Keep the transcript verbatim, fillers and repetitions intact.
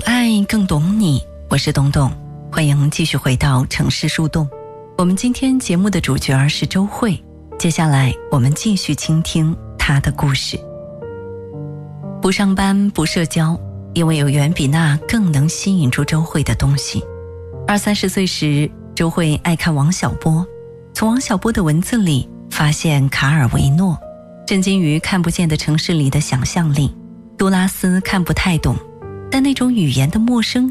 爱更懂你，我是东东，欢迎继续回到城市树洞。我们今天节目的主角是周慧，接下来我们继续倾听她的故事。不上班不社交，因为有远比那更能吸引住周慧的东西。二三十岁时，周慧爱看王小波，从王小波的文字里发现卡尔维诺，震惊于看不见的城市里的想象力。杜拉斯看不太懂，但那种语言的陌生